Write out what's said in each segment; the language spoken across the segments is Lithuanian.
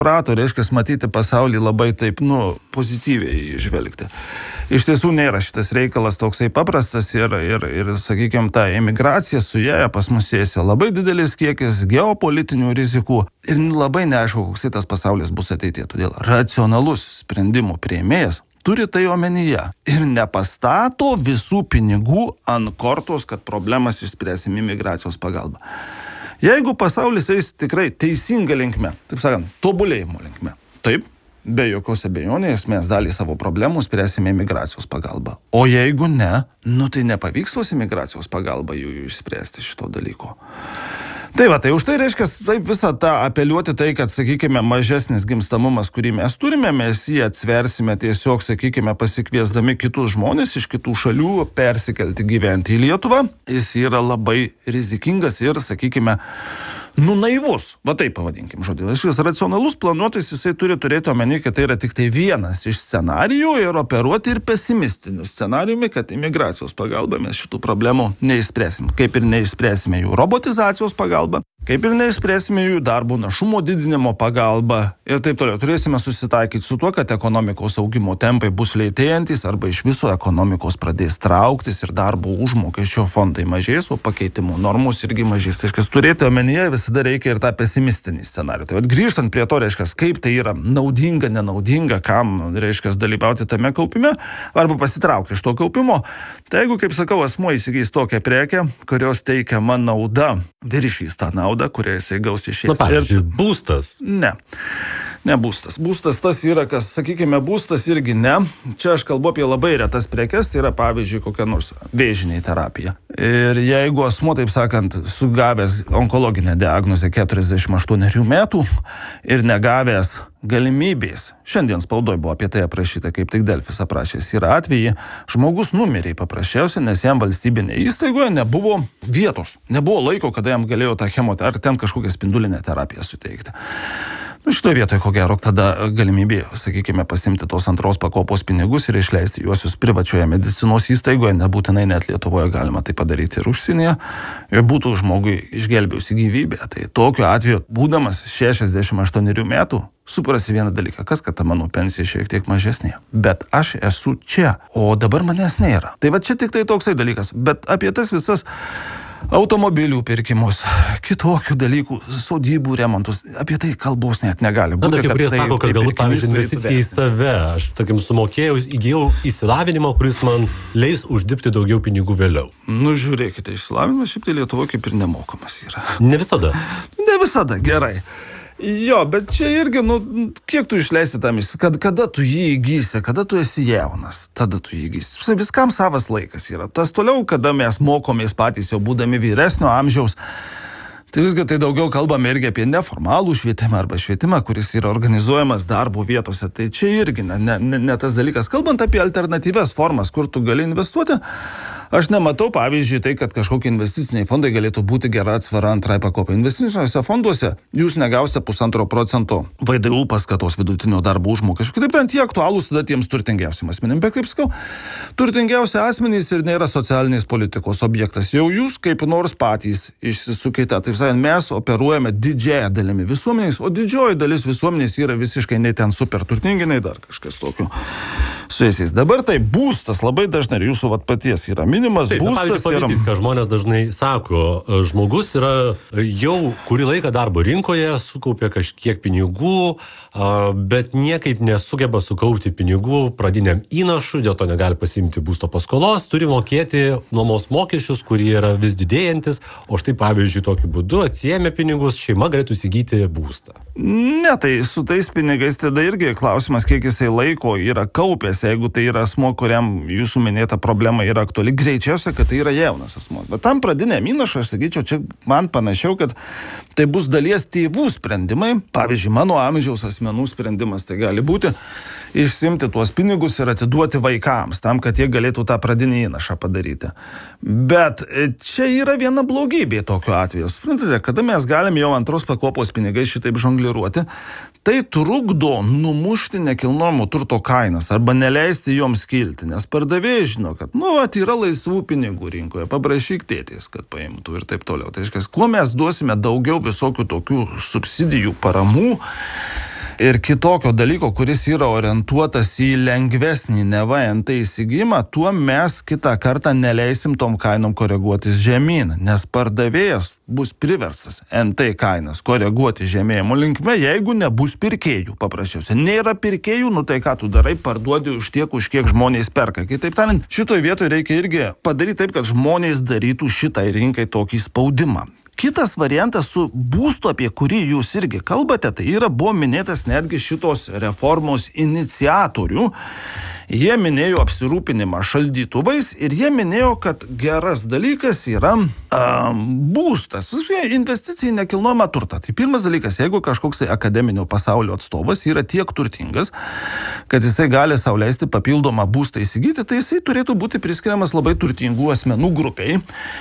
prato, reiškia, matyti pasaulį labai taip, pozityviai žvelgti. Iš tiesų nėra šitas reikalas toksai paprastas ir sakykime, ta emigracija su ją pas mus sėsia labai didelis kiekis geopolitinių rizikų ir labai neaišku, koks tas pasaulis bus ateityje. Todėl racionalus sprendimų priėmėjas turi tai omenyje ir nepastato visų pinigų ant kortos, kad problemas išspręsim imigracijos pagalba. Jeigu pasaulis eis tikrai teisinga linkme, taip sakant, tobulėjimo linkme, taip, be jokios abejonės mes dalį savo problemų spręsime imigracijos pagalba. O jeigu ne, tai nepavyks tos imigracijos pagalba jų išspręsti šito dalyko. Tai už tai reiškia taip visą tą apeliuoti tai, kad, sakykime, mažesnis gimstamumas, kurį mes turime, mes jį atsversime tiesiog, sakykime, pasikviesdami kitus žmonės iš kitų šalių persikelti gyventi į Lietuvą. Jis yra labai rizikingas ir, sakykime, naivus, taip pavadinkim žodį. Šis racionalus planuotojas, jisai turi turėti omeny, kad tai yra tik tai vienas iš scenarijų ir operuoti ir pesimistiniu scenarijumi, kad imigracijos pagalba mes šitų problemų neišspręsim. Kaip ir neišspręsime jų robotizacijos pagalba, kaip ir neišspręsime jų darbo našumo didinimo pagalba ir taip toliau. Turėsime susitaikyti su tuo, kad ekonomikos augimo tempai bus lėtėjantis arba iš viso ekonomikos pradės trauktis ir darbo užmokesčio fondai mažės, o pakeitimų normos irgi mažės. Tai turėti omenyje visada reikia ir tą pesimistinį scenarijų. Tai grįžtant prie to, reiškia, kaip tai yra naudinga, nenaudinga, kam, reiškia, dalyvauti tame kaupime arba pasitraukti iš to kaupimo. Tai jeigu, kaip sakau, asmuo įsigys tokią prekę, kurios teikiama nauda, viršys tą naudą, kurią jisai gaus išėjęs. Pavyzdžiui, būstas. Ne būstas. Būstas tas yra, kas, sakykime, būstas irgi ne. Čia aš kalbu apie labai retas prekes, tai yra, pavyzdžiui, kokia nors vėžinė terapija. Ir jeigu asmuo, taip sakant, sugavęs onkologinę diagnozę 48 metų ir negavęs galimybės, šiandien spaudoj buvo apie tai aprašyta, kaip tik Delfis aprašęs yra atvejį, žmogus numirė paprasčiausiai, nes jam valstybinė įstaigoje nebuvo vietos, nebuvo laiko, kada jam galėjo tą chemoterapiją ar ten kažkokią spindulinę terapiją suteikti. Šitoje vietoje, ko gero, tada galimybė, sakykime, pasimti tos antros pakopos pinigus ir išleisti juosius privačioje medicinos įstaigoje, nebūtinai net Lietuvoje galima tai padaryti ir užsienyje, ir būtų žmogui išgelbėjusi gyvybę. Tai tokiu atveju, būdamas 68 metų, suprasi vieną dalyką, kad ta mano pensija šiek tiek mažesnė, bet aš esu čia, o dabar manęs nėra. Tai čia tik tai toksai dalykas, bet apie tas visas automobilių pirkimus, kitokių dalykų, sodybų remontus, apie tai kalbos net negali būti. Kai kurie sako, kad galbūt, pavyzdžiui, investicija į save, aš, sumokėjau, įgijau įsilavinimą, kuris man leis uždirbti daugiau pinigų vėliau. Žiūrėkite, išsilavinimas šiaip tai Lietuvoje kaip ir nemokamas yra. Ne visada. Ne visada, gerai. Jo, bet čia irgi, kiek tu išleisi tam, kada tu jį įgysi, kada tu esi jaunas, tada tu jį įgysi. Viskam savas laikas yra. Tas toliau, kada mes mokomės patys jau būdami vyresnio amžiaus, tai visgi tai daugiau kalbame irgi apie neformalų švietimą arba švietimą, kuris yra organizuojamas darbo vietose. Tai čia irgi ne tas dalykas. Kalbant apie alternatyvias formas, kur tu gali investuoti, aš nematau, pavyzdžiui, tai, kad kažkokie investiciniai fondai galėtų būti gera atsvara antrai pakopai. Investiciniuose fonduose jūs negausite 1,5% VDU paskatos vidutinio darbo užmokesčio. Kitaip tariant, jie aktualūs tada tiems turtingiausiam asmenim. Bet kaip sakau, turtingiausi asmenys ir nėra socialinės politikos objektas. Jau jūs kaip nors patys išsisukite. Taip sakant, mes operuojame didžiąją dalimi visuomenės, o didžioji dalis visuomenės yra visiškai nei ten super turtingi, nei dar kažkas tokio su jais. Dabar tai būstas labai dažnai ir jūsų paties yra minimas. Taip, būstas pavyzdys, ką žmonės dažnai sako, žmogus yra jau kurį laiką darbo rinkoje, sukaupė kažkiek pinigų, bet niekaip nesugeba sukaupti pinigų pradiniam įnašui, dėl to negali pasiimti būsto paskolos, turi mokėti nuomos mokesčius, kurie yra vis didėjantis, o štai pavyzdžiui tokiu būdu atsiėmė pinigus, šeima galėtų įsigyti būstą. Ne, tai su tais pinigais tada irgi klausimas, kiek jisai laiko yra kaupęs, jeigu tai yra asmuo, kuriam jūsų minėta problema yra aktuali, greičiausia, kad tai yra jaunas asmuo. Bet tam pradiniam įnašui, aš sakyčiau, čia man panašiau, kad tai bus dalies tėvų sprendimai. Pavyzdžiui, mano amžiaus asmenų sprendimas tai gali būti išsimti tuos pinigus ir atiduoti vaikams, tam, kad jie galėtų tą pradinį įnašą padaryti. Bet čia yra viena blogybė tokiu atveju. Suprantate, kada mes galim jau antros pakopos pinigai šitaip žongliruoti, tai trukdo numušti nekilnojamo turto kainas arba neleisti joms kilti, nes pardavėjai žino, kad, yra laisvų pinigų rinkoje, paprašyk tėtės, kad paimtų ir taip toliau. Tai reiškia, kuo mes duosime daugiau visokių tokių subsidijų, paramų, ir kitokio dalyko, kuris yra orientuotas į lengvesnį neva NT įsigymą, tuo mes kitą kartą neleisim tom kainom koreguotis žemyn, nes pardavėjas bus priversas NT kainas koreguoti žemėjimo linkme, jeigu nebus pirkėjų paprasčiausiai. Nėra pirkėjų, tai ką tu darai, parduodi už tiek, už kiek žmonės perka. Kitaip tariant, šitoj vietoj reikia irgi padaryti taip, kad žmonės darytų šitai rinkai tokį spaudimą. Kitas variantas su būstu, apie kurį jūs irgi kalbate, tai buvo minėtas netgi šitos reformos iniciatorių. Jie minėjo apsirūpinimą šaldytuvais ir jie minėjo, kad geras dalykas yra būstas, investicija į nekilnojamą turtą. Tai pirmas dalykas, jeigu kažkoks akademinio pasaulio atstovas yra tiek turtingas, kad jisai gali sau leisti papildomą būstą įsigyti, tai jisai turėtų būti priskiriamas labai turtingų asmenų grupiai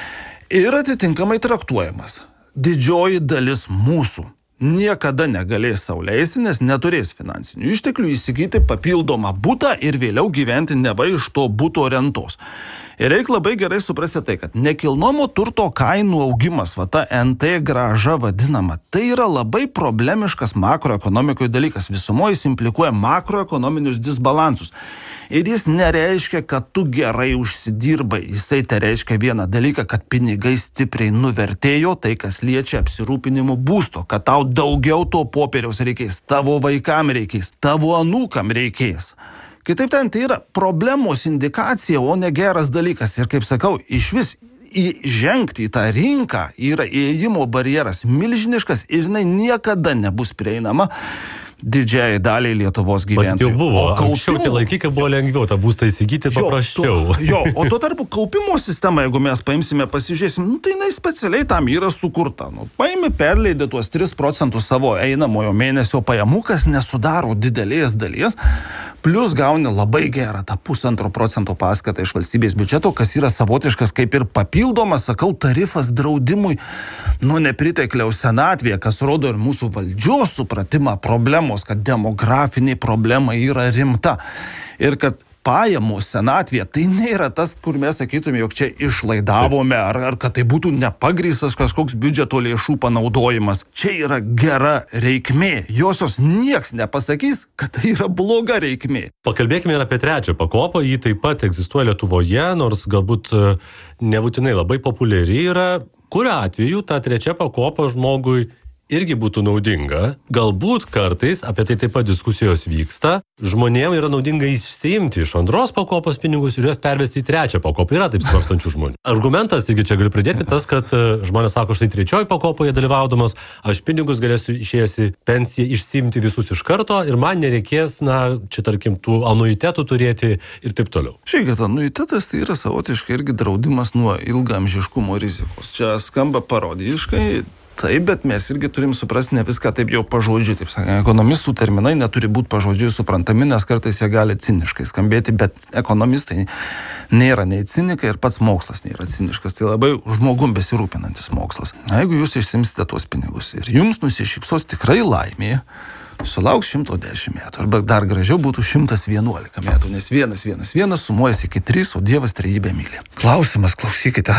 ir atitinkamai traktuojamas. Didžioji dalis mūsų niekada negalės sau leisti, nes neturės finansinių išteklių įsigyti papildomą butą ir vėliau gyventi neva iš to buto rentos. Ir reikia labai gerai suprasti tai, kad nekilnojamo turto kainų augimas, ta NT grąža vadinama, tai yra labai problemiškas makroekonomikoje dalykas. Visumoje jis implikuoja makroekonominius disbalansus. Ir jis nereiškia, kad tu gerai užsidirbai. Jisai tai reiškia vieną dalyką, kad pinigai stipriai nuvertėjo, tai kas liečia apsirūpinimo būsto, kad tau daugiau to popieriaus reikės, tavo vaikam reikės, tavo anūkam reikės. Kitaip ten, tai yra problemos indikacija, o ne geras dalykas. Ir kaip sakau, iš vis įžengti į tą rinką yra įėjimo barjeras milžiniškas ir jinai niekada nebus prieinama didžiai daliai Lietuvos gyventojų. Bet jau buvo, anksčiau tie laikai, kai buvo lengviau tą būstą įsigyti paprasčiau. O tuo tarpu kaupimo sistema, jeigu mes paimsime, pasižiūrėsim, tai jinai specialiai tam yra sukurta. Paimi, perleidė tuos 3% savo einamojo mėnesio pajamų, kas nesudaro didelės dalies, plus gauni labai gerą tą 1,5% paskatą iš valstybės biudžeto, kas yra savotiškas kaip ir papildomas, sakau, tarifas draudimui nuo nepritekliaus senatvėje, kas rodo ir mūsų valdžios supratimą problemos, kad demografinė problema yra rimta ir kad pajamos senatvėje tai nėra tas, kur mes sakytume, jog čia išlaidavome ar kad tai būtų nepagrįstas kažkoks biudžeto lėšų panaudojimas. Čia yra gera reikmė. Josios nieks nepasakys, kad tai yra bloga reikmė. Pakalbėkime ir apie trečią pakopą. Ji taip pat egzistuoja Lietuvoje, nors galbūt nebūtinai labai populiari yra. Kuriuo atveju ta trečia pakopa žmogui irgi būtų naudinga. Galbūt kartais, apie tai taip pat diskusijos vyksta, žmonėms yra naudinga išsiimti iš antros pakopos pinigus ir juos pervesti į trečią pakopą. Yra taip svarstančių žmonių. Argumentas, irgi čia galiu pridėti, tas, kad žmonės sako, štai trečioji pakopoje dalyvaudamas, aš pinigus galėsiu išėjęs į pensiją išsiimti visus iš karto ir man nereikės, čia tarkim, tų anuitetų turėti ir taip toliau. Žiūrėkit, anuitetas tai yra savotiškai irgi draudimas nuo ilgaamžiškumo rizikos. Čia skamba parodiškai. Taip, bet mes irgi turim suprasti ne viską taip jau pažodžiui. Taip sakant, ekonomistų terminai neturi būti pažodžiui suprantami, nes kartais jie gali ciniškai skambėti, bet ekonomistai nėra nei cinikai ir pats mokslas nėra ciniškas. Tai labai žmogum besirūpinantis mokslas. Jeigu jūs išsimsite tuos pinigus ir jums nusišypsos tikrai laimė, sulauks 110 metų, arba dar gražiau būtų 111 metų, nes 111 sumuojasi iki 3, o Dievas trejybę myli. Klausimas, klausykite,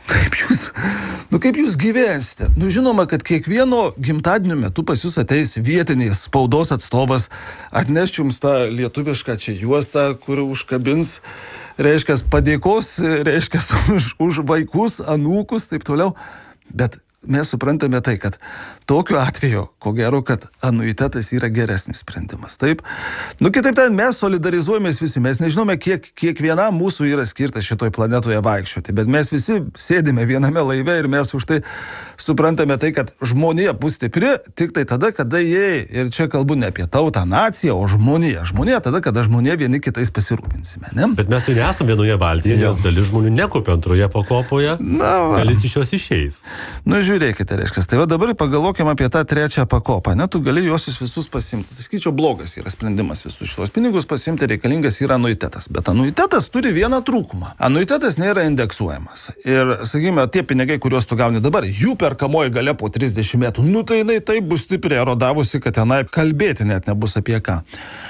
kaip jūs gyvensite? Žinoma, kad kiekvieno gimtadienio metu pas jūs ateis vietinis spaudos atstovas, atneš jums tą lietuvišką čia juostą, kur užkabins, reiškia, padėkos, reiškia, už vaikus, anūkus, taip toliau, bet mes suprantame tai, kad tokiu atveju, ko gero, kad anuitetas yra geresnis sprendimas. Taip? Kitaip tariant, mes solidarizuojamės visi. Mes nežinome, kiekvienam mūsų yra skirta šitoj planetoje vaikščioti, bet mes visi sėdime viename laive ir mes už tai suprantame tai, kad žmonija bus stipri tik tai tada, kada jie, ir čia kalbu ne apie tautą, naciją, o žmonija. Žmonija tada, kada žmonija vieni kitais pasirūpinsime, ne? Bet mes jau nesame vienoje valtyje, nes dalis žmonių nekopia antroje pakopoje, dalis iš jos išeis. Žiūrėkite, reiškia, tai dabar pagalvokime apie tą trečią pakopą, tu gali juos visus pasimti. Tai skaičiau, blogas yra sprendimas visus šitos pinigus pasimti, reikalingas yra anuitetas. Bet anuitetas turi vieną trūkumą. Anuitetas nėra indeksuojamas. Ir, sakykime, tie pinigai, kuriuos tu gauni dabar, jų perkamoji galia po 30 metų, tai jinai taip bus stipriai erodavusi, kad tenai kalbėti net nebus apie ką.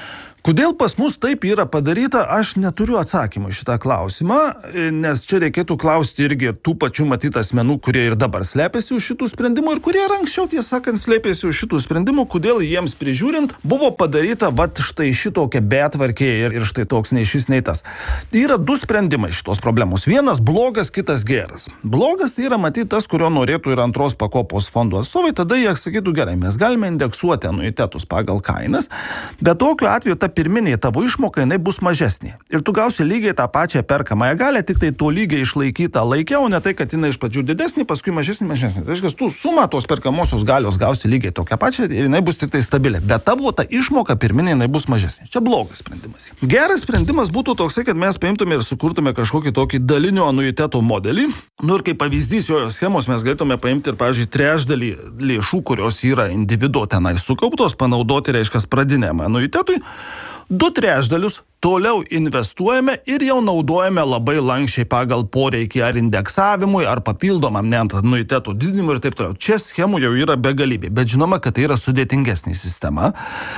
Kodėl pas mus taip yra padaryta, aš neturiu atsakymų šitą klausimą, nes čia reikėtų klausti irgi tų pačių matytų asmenų, kurie ir dabar slepiasi už šitų sprendimų ir kurie ir anksčiau, tiesą sakant, slėpėsi už šitų sprendimų, kodėl jiems prižiūrint buvo padaryta štai šitokia betvarkė ir štai toks nei šis, nei tas. Tai yra du sprendimai šitos problemos. Vienas blogas, kitas geras. Blogas tai yra matyti tas, kurio norėtų ir antros pakopos fondų atstovai, tada jie sakytų, gerai, mes galime indeksuoti anuitetus pagal kainas, bet tokiu atveju ta pirminė tavo išmoka, jinai bus mažesnė. Ir tu gausi lygiai tą pačią perkamąją galę, tik tai to lygiai išlaikytą laikę, o ne tai, kad jinai iš pradžių didesnė, paskui mažesnė. Tai reiškia, tu sumą tos perkamosios galios gausi lygiai tokią pačią ir jinai bus tik tai stabili. Bet tavo ta išmoka pirminė, jinai bus mažesnė. Čia blogas sprendimas. Geras sprendimas būtų toksai, kad mes paimtume ir sukurtume kažkokį tokį dalinio anuiteto modelį. Nu ir kaip pavyzdys jo schemos mes galėtume paimti ir, pavyzdžiui, trečdalį lėšų, kurios yra individuo tenai sukauptos, panaudoti, reiškia, pradiniam anuitetui. 2/3 toliau investuojame ir jau naudojame labai lankščiai pagal poreikį ar indeksavimui, ar papildomam net anuitetų didinimui ir taip toliau. Čia schemų jau yra begalybė, bet žinoma, kad tai yra sudėtingesnė sistema.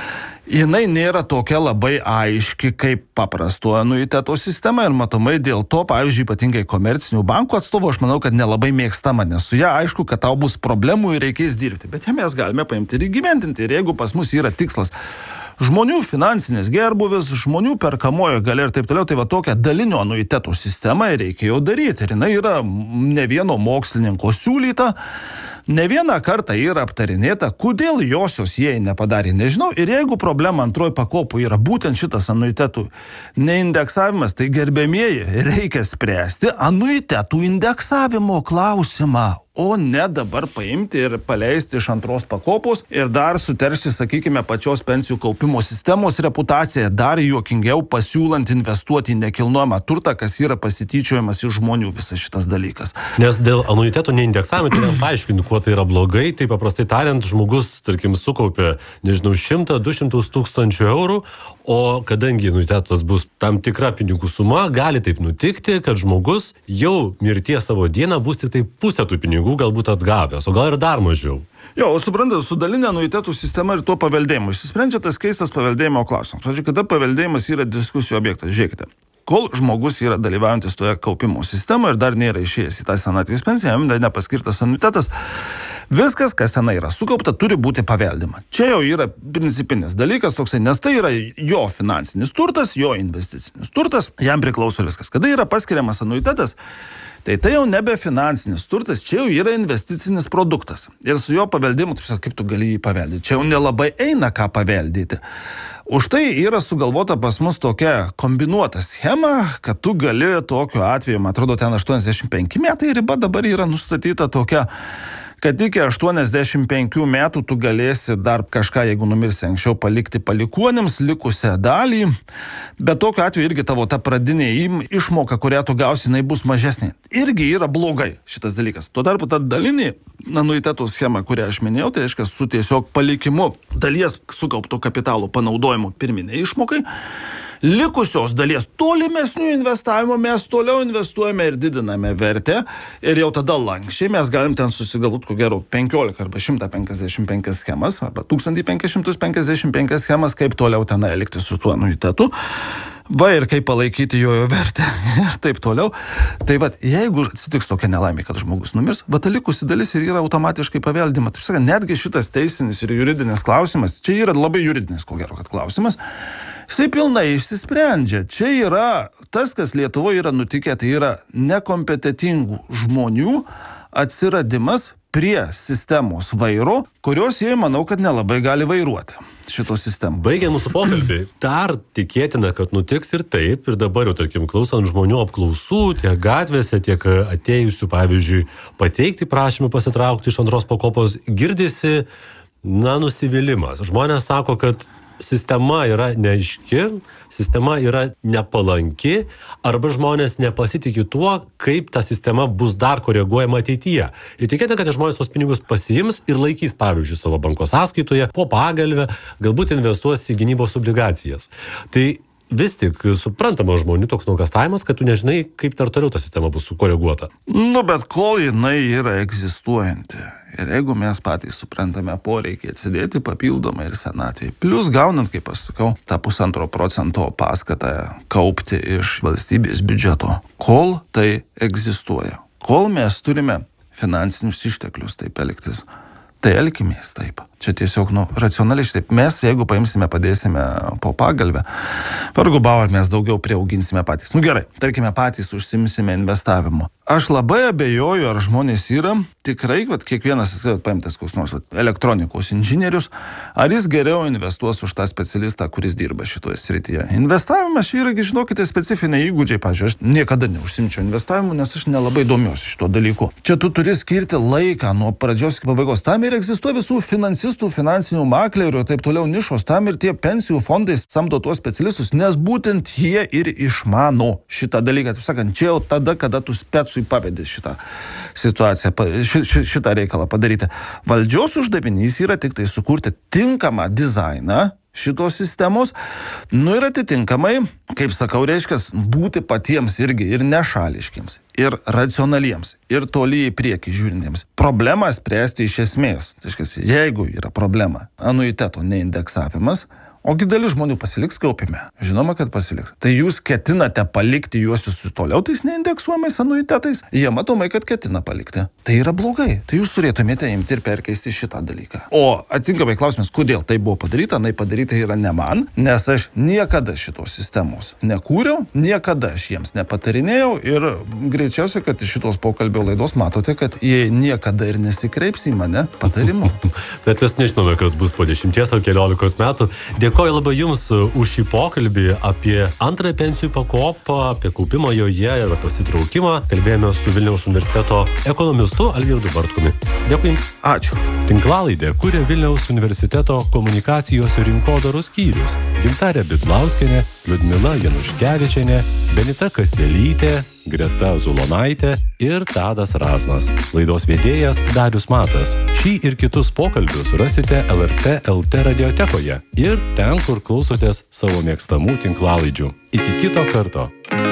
Jinai nėra tokia labai aiški kaip paprasto anuiteto sistema ir matomai dėl to, pavyzdžiui, ypatingai komercinių bankų atstovų, aš manau, kad nelabai mėgstama, nes su ją aišku, kad tau bus problemų ir reikės dirbti. Bet ją mes galime paimti ir įgyvendinti. Ir jeigu pas mus yra tikslas žmonių finansinis gerbuvis, žmonių perkamojo galia ir taip toliau, tai tokią dalinio anuitetų sistemą reikėjo daryti. Ir jinai yra ne vieno mokslininko siūlyta, ne vieną kartą yra aptarinėta, kodėl josios jie nepadarė, nežinau. Ir jeigu problema antroji pakopų yra būtent šitas anuitetų neindeksavimas, tai gerbėmieji, reikia spręsti anuitetų indeksavimo klausimą, o ne dabar paimti ir paleisti iš antros pakopos ir dar suteršti, sakykime, pačios pensijų kaupimo sistemos reputaciją, dar juokingiau pasiūlant investuoti į nekilnojamą turtą, kas yra pasityčiojimas iš žmonių visas šitas dalykas. Nes dėl anuitetų neindeksavimo, tai paaiškinu, kuo tai yra blogai, tai paprastai tariant, žmogus, tarkim, sukaupė, nežinau, 100-200 tūkstančių eurų, o kadangi anuitetas bus tam tikra pinigų suma, gali taip nutikti, kad žmogus jau mirties savo dieną bus tik tai pusę tų pinigų galbūt atgavęs, o gal ir dar mažiau. Jo, suprantate, su dalinė anuitetų sistema ir tuo paveldėjimu išsisprendžia tas keistas paveldėjimo klausimas. Pavyzdžiui, kada paveldėjimas yra diskusijų objektas, žiūrėkite. Kol žmogus yra dalyvaujantis toje kaupimo sistemoje ir dar nėra išėjęs į tą senatvės pensiją, jam dar nepaskirtas anuitetas, viskas, kas tenai yra sukaupta, turi būti paveldima. Čia jau yra principinis dalykas toksai, nes tai yra jo finansinis turtas, jo investicinis turtas, jam priklauso viskas. Kada yra paskiriamas anuitetas, tai jau nebe finansinis turtas, čia jau yra investicinis produktas. Ir su jo paveldimu, kaip tu gali jį paveldyti, čia jau nelabai eina ką paveldyti. Už tai yra sugalvota pas mus tokia kombinuota schema, kad tu gali tokiu atveju, man atrodo, ten 85 metai riba dabar yra nustatyta tokia, kad iki 85 metų tu galėsi dar kažką, jeigu numirsi anksčiau, palikti palikuonėms, likusią dalį, bet tokiu atveju irgi tavo ta pradinė išmoka, kurią tu gausi, jinai bus mažesnė. Irgi yra blogai šitas dalykas. Tuo tarpu ta dalinė anuitetų schema, kurią aš minėjau, tai reiškia su tiesiog palikimu dalies sukaupto kapitalo panaudojimu pirminiai išmokai, likusios dalies tolimesnių investavimo mes toliau investuojame ir didiname vertę ir jau tada lankščiai mes galim ten susigalvoti, ko gero, 15 arba 155 schemas arba 1555 schemas, kaip toliau ten elgtis su tuo anuitetu. Va ir kaip palaikyti jo vertę ir taip toliau. Tai jeigu atsitiks tokia nelaimė, kad žmogus numirs, ta likusi dalis ir yra automatiškai paveldima. Taip sakant, netgi šitas teisinis ir juridinis klausimas, čia yra labai juridinis, ko gero, kad klausimas, jisai pilnai išsisprendžia. Čia yra tas, kas Lietuvoje yra nutikę, tai yra nekompetentingų žmonių atsiradimas prie sistemos vairo, kurios jie, manau, kad nelabai gali vairuoti šitos sistemos. Baigiant mūsų pokalbį, dar tikėtina, kad nutiks ir taip, ir dabar jau, tarkim, klausant žmonių apklausų, tiek gatvėse, tiek atėjusių, pavyzdžiui, pateikti prašymą pasitraukti iš antros pakopos, girdisi, nusivylimas. Žmonės sako, kad sistema yra neaiški, sistema yra nepalanki, arba žmonės nepasitikė tuo, kaip ta sistema bus dar koreguojama ateityje. Ir tikėtina, kad žmonės tos pinigus pasiims ir laikys, pavyzdžiui, savo banko sąskaitoje, po pagalvę, galbūt investuos į gynybos obligacijas. Tai vis tik suprantama žmonių toks nuogastavimas, kad tu nežinai, kaip dar toliau ta sistema bus sukoreguota. Bet kol jinai yra egzistuojanti. Ir jeigu mes patys suprantame poreikį atsidėti papildomai ir senatvėje, plus gaunant, kaip aš sakau, tą 1,5% paskatą kaupti iš valstybės biudžeto, kol tai egzistuoja, kol mes turime finansinius išteklius taip elgtis, tai elkimės taip. Čia tiesiog, racionaliai šitaip. Mes, jeigu paimsime, padėsime po pagalbę, vargu bau, ar mes daugiau priauginsime patys. Gerai, tarkime, patys užsimsime investavimu. Aš labai abejoju, ar žmonės yra tikrai, kiekvienas paimtas koks nors elektronikos inžinierius, ar jis geriau investuos už tą specialistą, kuris dirba šitoje srityje. Investavimas čia yra, žinokite, specifiniai įgūdžiai. Pavyzdžiui, aš niekada neužsimčiau investavimu, nes aš nelabai domiuosi šito dalyku. Čia tu turi skirti laiką nuo pradžios iki pabaigos. Tam ir egzistuoja visų finansinių maklerių ir taip toliau nišos, tam ir tie pensijų fondai samdo tuos specialistus, nes būtent jie ir išmano šitą dalyką. Taip sakant, čia jau tada, kada tu specui pavedi šitą situaciją, šitą reikalą padaryti. Valdžios uždavinys yra tik tai sukurti tinkamą dizainą šitos sistemos, ir atitinkamai, kaip sakau, reiškia, būti patiems irgi ir nešališkiams, ir racionaliems, ir toli į priekį žiūrintiems. Problemą spręsti iš esmės. Tai reiškia, jeigu yra problema anuiteto neindeksavimas, ogi dalis žmonių pasiliks kaupime. Žinoma, kad pasiliks. Tai jūs ketinate palikti juos toliau tais neindeksuojamais anuitetais? Jie matomai, kad ketina palikti. Tai yra blogai. Tai jūs turėtumėte imti ir perkeisti šitą dalyką. O atitinkamai klausimas, kodėl tai buvo padaryta? Padaryta yra ne man, nes aš niekada šitos sistemos nekūriau, niekada aš jiems nepatarinėjau ir greičiausiai, kad iš šitos pokalbio laidos matote, kad jie niekada ir nesikreips į mane patarimu. Bet mes nežinome, kas bus po 10 ar 15 metų. Dėkoju labai Jums už šį pokalbį apie antrąją pensijų pakopą, apie kaupimą joje ir pasitraukimą. Kalbėjome su Vilniaus universiteto ekonomistu Algirdu Bartkumi. Dėkui Jums. Ačiū. Tinklalaidę kuria Vilniaus universiteto komunikacijos ir rinkodaros skyrius. Gintarė Bidlauskienė, Liudmila Januškevičienė, Benita Kaselytė, Greta Zulonaitė ir Tadas Razmas. Laidos vedėjas Darius Matas. Šį ir kitus pokalbius rasite LRT LT radiotekoje ir ten, kur klausotės savo mėgstamų tinklalaidžių. Iki kito karto.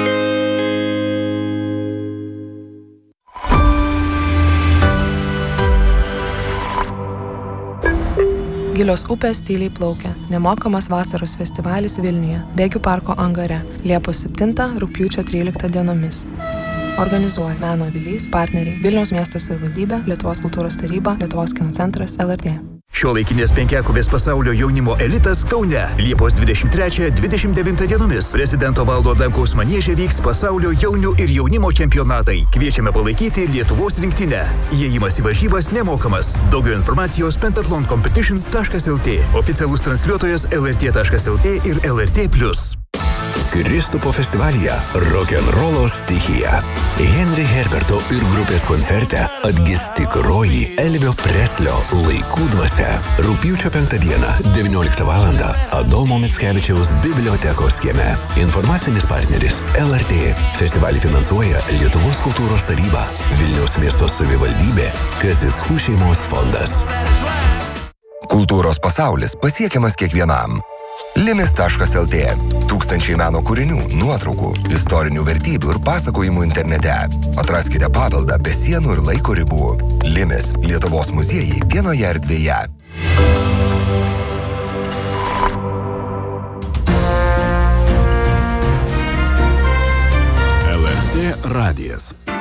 Gilios upės tyliai plaukia. Nemokamas vasaros festivalis Vilniuje, Bėgių parko angare, Liepos 7, rugpjūčio 13 dienomis. Organizuoja Meno avilys, partneriai Vilniaus miesto savivaldybė, Lietuvos kultūros taryba, Lietuvos kino centras, LRT. Šiuolaikinės penkiakovės pasaulio jaunimo elitas Kaune. Liepos 23-29 dienomis prezidento Valdo Adamkaus manieže vyks pasaulio jaunių ir jaunimo čempionatai. Kviečiame palaikyti Lietuvos rinktinę. Įėjimas į varžybas nemokamas. Daugiau informacijos pentathloncompetitions.lt. Oficialus transliuotojas lrt.lt ir LRT+. Kristupo festivalyje rokenrolo stichija. Henry Herberto ir grupės koncerte atgis tikroji Elvio Preslio laikų dvasia. Rugpjūčio 5 dieną, 19 val. Adomo Mickevičiaus bibliotekos kieme. Informacinis partneris LRT. Festivalį finansuoja Lietuvos kultūros taryba, Vilniaus miesto savivaldybė, Kazickų šeimos fondas. Kultūros pasaulis pasiekiamas kiekvienam. Limis.lt. Tūkstančiai meno kūrinių, nuotraukų, istorinių vertybių ir pasakojimų internete. Atraskite paveldą be sienų ir laiko ribų. Limis. Lietuvos muziejai vienoje erdvėje. LRT radijas.